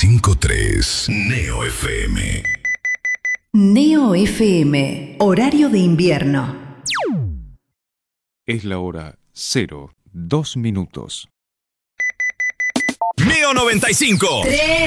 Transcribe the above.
95.3 Neo FM. Neo FM, horario de invierno. Es la hora 02 minutos. Neo 95.